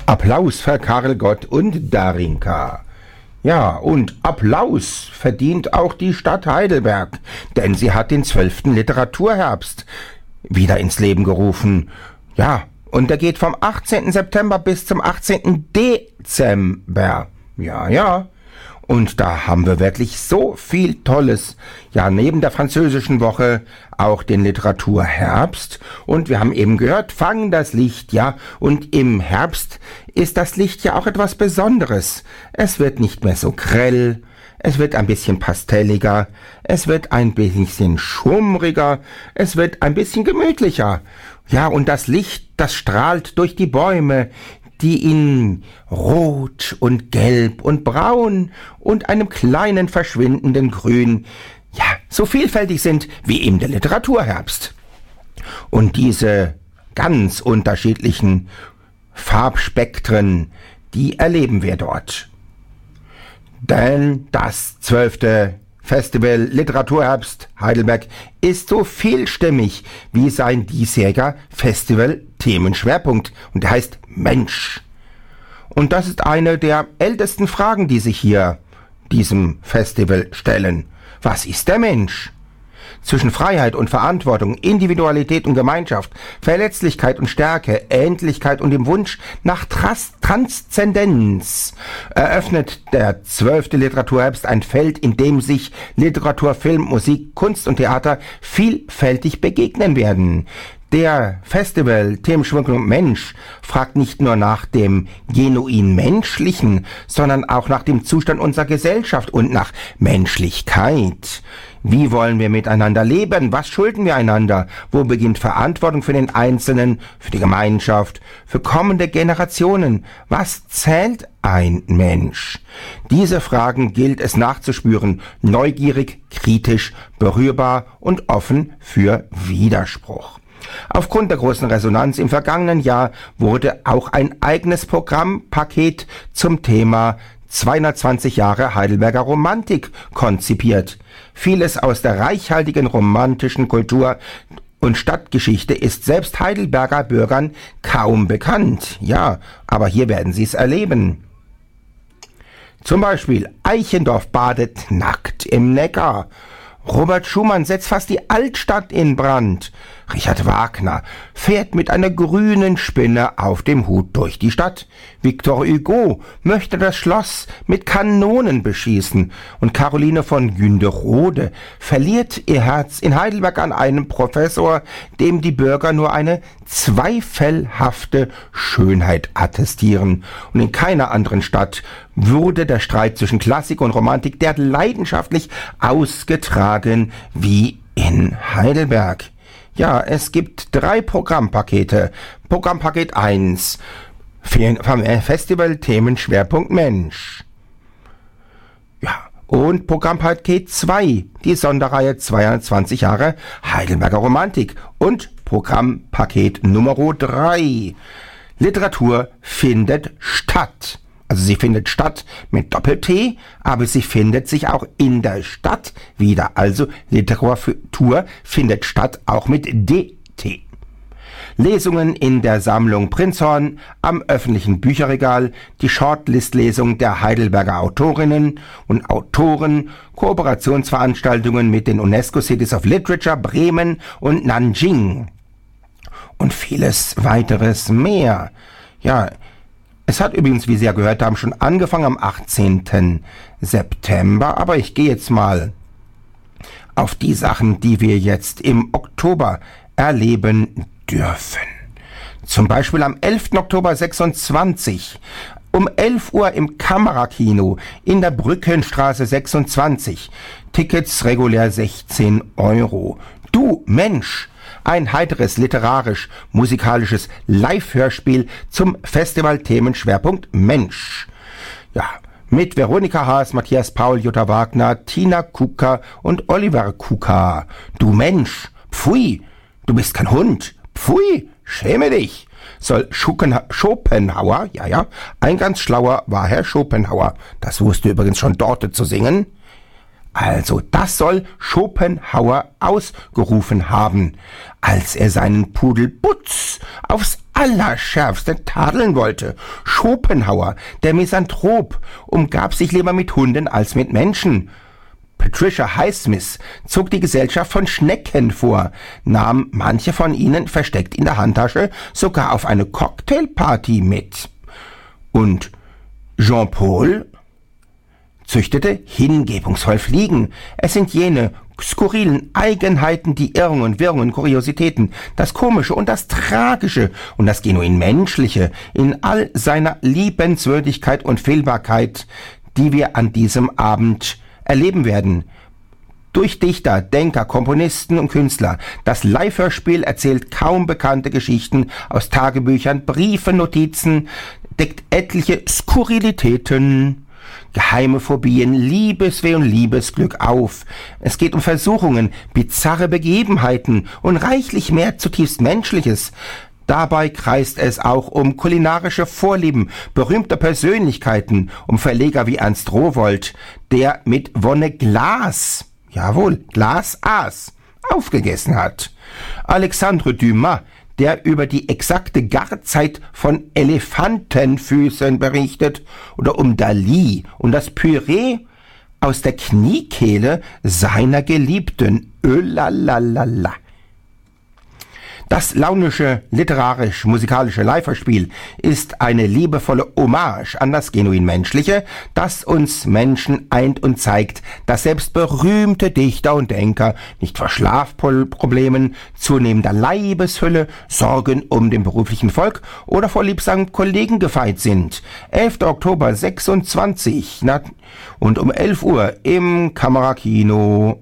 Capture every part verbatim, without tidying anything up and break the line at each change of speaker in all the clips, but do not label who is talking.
Applaus für Karel Gott und Darinka. Ja, und Applaus verdient auch die Stadt Heidelberg, denn sie hat den zwölften Literaturherbst wieder ins Leben gerufen. Ja, und der geht vom achtzehnten September bis zum achtzehnten Dezember. Ja, ja. Und da haben wir wirklich so viel Tolles. Ja, neben der französischen Woche auch den Literaturherbst. Und wir haben eben gehört, Fang das Licht, ja. Und im Herbst ist das Licht ja auch etwas Besonderes. Es wird nicht mehr so grell. Es wird ein bisschen pastelliger. Es wird ein bisschen schummriger. Es wird ein bisschen gemütlicher. Ja, und das Licht, das strahlt durch die Bäume, die in Rot und Gelb und Braun und einem kleinen verschwindenden Grün, ja, so vielfältig sind wie eben der Literaturherbst. Und diese ganz unterschiedlichen Farbspektren, die erleben wir dort. Denn das zwölfte Festival Literaturherbst Heidelberg ist so vielstimmig wie sein diesjähriger Festival-Themenschwerpunkt und der heißt Mensch. Und das ist eine der ältesten Fragen, die sich hier diesem Festival stellen. Was ist der Mensch? Zwischen Freiheit und Verantwortung, Individualität und Gemeinschaft, Verletzlichkeit und Stärke, Endlichkeit und dem Wunsch nach Trans- Transzendenz eröffnet der zwölfte Literaturherbst ein Feld, in dem sich Literatur, Film, Musik, Kunst und Theater vielfältig begegnen werden. Der Festival-Themenschwerpunkt Mensch fragt nicht nur nach dem genuin Menschlichen, sondern auch nach dem Zustand unserer Gesellschaft und nach Menschlichkeit. Wie wollen wir miteinander leben? Was schulden wir einander? Wo beginnt Verantwortung für den Einzelnen, für die Gemeinschaft, für kommende Generationen? Was zählt ein Mensch? Diese Fragen gilt es nachzuspüren, neugierig, kritisch, berührbar und offen für Widerspruch. Aufgrund der großen Resonanz im vergangenen Jahr wurde auch ein eigenes Programmpaket zum Thema zweihundertzwanzig Jahre Heidelberger Romantik konzipiert. Vieles aus der reichhaltigen romantischen Kultur und Stadtgeschichte ist selbst Heidelberger Bürgern kaum bekannt. Ja, aber hier werden Sie es erleben. Zum Beispiel Eichendorff badet nackt im Neckar. Robert Schumann setzt fast die Altstadt in Brand. Richard Wagner fährt mit einer grünen Spinne auf dem Hut durch die Stadt. Victor Hugo möchte das Schloss mit Kanonen beschießen. Und Caroline von Günderode verliert ihr Herz in Heidelberg an einen Professor, dem die Bürger nur eine zweifelhafte Schönheit attestieren. Und in keiner anderen Stadt wurde der Streit zwischen Klassik und Romantik derart leidenschaftlich ausgetragen wie in Heidelberg. Ja, es gibt drei Programmpakete. Programmpaket eins, Festival Themenschwerpunkt Mensch. Ja, und Programmpaket zwei, die Sonderreihe zweihundertzwanzig Jahre Heidelberger Romantik. Und Programmpaket Nummer drei, Literatur findet statt. Also sie findet statt mit Doppel-T, aber sie findet sich auch in der Stadt wieder. Also Literatur findet statt auch mit D T. Lesungen in der Sammlung Prinzhorn, am öffentlichen Bücherregal, die Shortlist-Lesung der Heidelberger Autorinnen und Autoren, Kooperationsveranstaltungen mit den UNESCO Cities of Literature, Bremen und Nanjing und vieles weiteres mehr. Ja, es hat übrigens, wie Sie ja gehört haben, schon angefangen am achtzehnten September, aber ich gehe jetzt mal auf die Sachen, die wir jetzt im Oktober erleben dürfen. Zum Beispiel am elften Oktober sechsundzwanzig um elf Uhr im Kamerakino in der Brückenstraße sechsundzwanzig. Tickets regulär sechzehn Euro. Du Mensch! Ein heiteres literarisch-musikalisches Live-Hörspiel zum Festival-Themenschwerpunkt Mensch. Ja, mit Veronika Haas, Matthias Paul, Jutta Wagner, Tina Kuka und Oliver Kuka. Du Mensch, pfui, du bist kein Hund, pfui, schäme dich, soll Schopenhauer, ja, ja, ein ganz schlauer war Herr Schopenhauer, das wusste übrigens schon dort zu singen. Also das soll Schopenhauer ausgerufen haben, als er seinen Pudel Butz aufs Allerschärfste tadeln wollte. Schopenhauer, der Misanthrop, umgab sich lieber mit Hunden als mit Menschen. Patricia Highsmith zog die Gesellschaft von Schnecken vor, nahm manche von ihnen versteckt in der Handtasche sogar auf eine Cocktailparty mit. Und Jean-Paul züchtete hingebungsvoll Fliegen. Es sind jene skurrilen Eigenheiten, die Irrungen, Wirrungen, Kuriositäten, das Komische und das Tragische und das genuin Menschliche in all seiner Liebenswürdigkeit und Fehlbarkeit, die wir an diesem Abend erleben werden. Durch Dichter, Denker, Komponisten und Künstler. Das Live-Hörspiel erzählt kaum bekannte Geschichten aus Tagebüchern, Briefen, Notizen, deckt etliche Skurrilitäten, geheime Phobien, Liebesweh und Liebesglück auf. Es geht um Versuchungen, bizarre Begebenheiten und reichlich mehr zutiefst Menschliches. Dabei kreist es auch um kulinarische Vorlieben berühmter Persönlichkeiten, um Verleger wie Ernst Rowohlt, der mit Wonne Glas, jawohl, Glas aß, aufgegessen hat. Alexandre Dumas, der über die exakte Garzeit von Elefantenfüßen berichtet, oder um Dali und das Püree aus der Kniekehle seiner Geliebten. Ölalalala. Das launische, literarisch-musikalische Live-Hörspiel ist eine liebevolle Hommage an das genuin Menschliche, das uns Menschen eint und zeigt, dass selbst berühmte Dichter und Denker nicht vor Schlafproblemen, zunehmender Leibeshülle, Sorgen um den beruflichen Volk oder vor liebsamen Kollegen gefeit sind. elfter Oktober sechsundzwanzig na, und um elf Uhr im Kamerakino.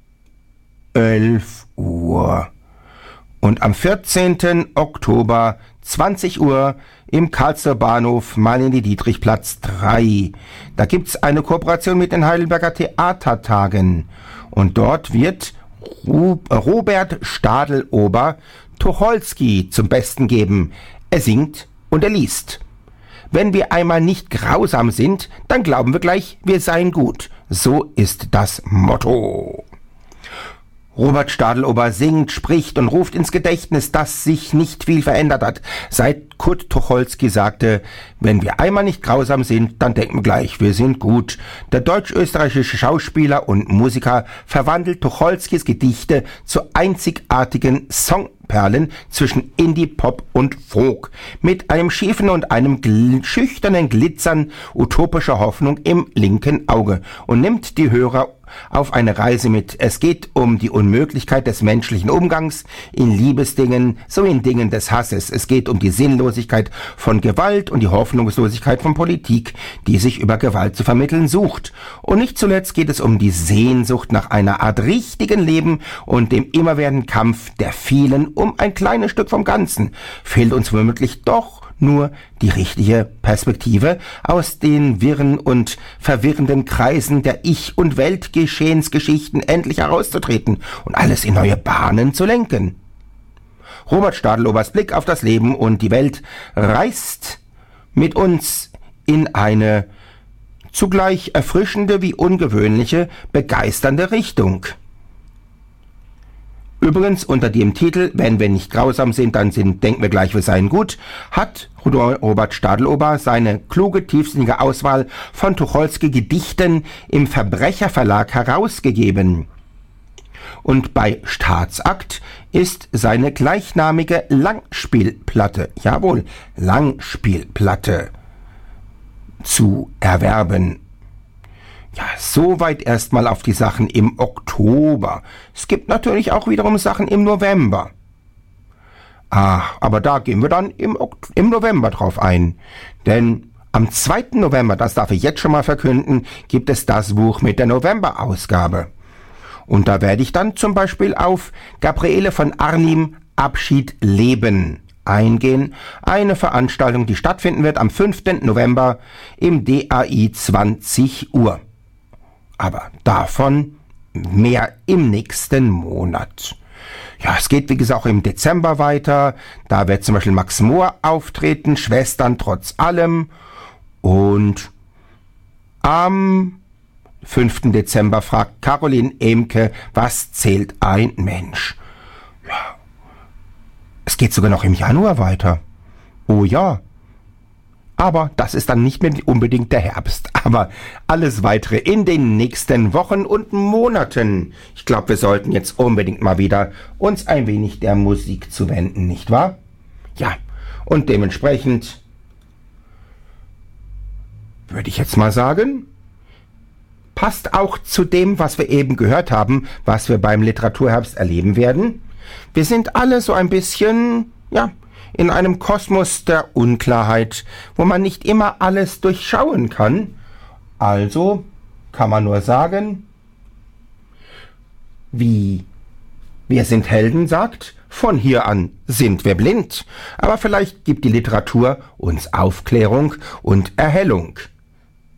elf Uhr. Und am vierzehnten Oktober zwanzig Uhr im Karlsruher Bahnhof Marlene-Dietrich-Platz drei. Da gibt's eine Kooperation mit den Heidelberger Theatertagen. Und dort wird Robert Stadelober Tucholsky zum Besten geben. Er singt und er liest. Wenn wir einmal nicht grausam sind, dann glauben wir gleich, wir seien gut. So ist das Motto. Robert Stadelober singt, spricht und ruft ins Gedächtnis, dass sich nicht viel verändert hat, seit Kurt Tucholsky sagte, wenn wir einmal nicht grausam sind, dann denken wir gleich, wir sind gut. Der deutsch-österreichische Schauspieler und Musiker verwandelt Tucholskys Gedichte zu einzigartigen Songperlen zwischen Indie, Pop und Folk, mit einem schiefen und einem gl- schüchternen Glitzern utopischer Hoffnung im linken Auge und nimmt die Hörer auf eine Reise mit. Es geht um die Unmöglichkeit des menschlichen Umgangs in Liebesdingen sowie in Dingen des Hasses. Es geht um die Sinnlosigkeit von Gewalt und die Hoffnungslosigkeit von Politik, die sich über Gewalt zu vermitteln sucht. Und nicht zuletzt geht es um die Sehnsucht nach einer Art richtigen Leben und dem immerwährenden Kampf der vielen um ein kleines Stück vom Ganzen. Fehlt uns womöglich doch nur die richtige Perspektive, aus den wirren und verwirrenden Kreisen der Ich- und Weltgeschehensgeschichten endlich herauszutreten und alles in neue Bahnen zu lenken. Robert Stadelobers Blick auf das Leben und die Welt reißt mit uns in eine zugleich erfrischende wie ungewöhnliche, begeisternde Richtung. Übrigens unter dem Titel »Wenn wir nicht grausam sind, dann sind, denken wir gleich, wir seien gut« hat Robert Stadelober seine kluge, tiefsinnige Auswahl von Tucholsky-Gedichten im Verbrecherverlag herausgegeben. Und bei Staatsakt ist seine gleichnamige Langspielplatte, jawohl, Langspielplatte, zu erwerben. Ja, soweit erstmal auf die Sachen im Oktober. Es gibt natürlich auch wiederum Sachen im November. Ah, aber da gehen wir dann im, Ok- im November drauf ein. Denn am zweiten November, das darf ich jetzt schon mal verkünden, gibt es das Buch mit der November-Ausgabe. Und da werde ich dann zum Beispiel auf Gabriele von Arnim Abschied leben eingehen. Eine Veranstaltung, die stattfinden wird am fünften November im D A I zwanzig Uhr. Aber davon mehr im nächsten Monat. Ja, es geht wie gesagt auch im Dezember weiter. Da wird zum Beispiel Max Mohr auftreten, Schwestern trotz allem. Und am fünften Dezember fragt Caroline Emke, was zählt ein Mensch? Ja, es geht sogar noch im Januar weiter. Oh ja. Aber das ist dann nicht mehr unbedingt der Herbst. Aber alles Weitere in den nächsten Wochen und Monaten. Ich glaube, wir sollten jetzt unbedingt mal wieder uns ein wenig der Musik zuwenden, nicht wahr? Ja, und dementsprechend würde ich jetzt mal sagen, passt auch zu dem, was wir eben gehört haben, was wir beim Literaturherbst erleben werden. Wir sind alle so ein bisschen, ja, in einem Kosmos der Unklarheit, wo man nicht immer alles durchschauen kann. Also kann man nur sagen, wie Wir sind Helden sagt, von hier an sind wir blind. Aber vielleicht gibt die Literatur uns Aufklärung und Erhellung.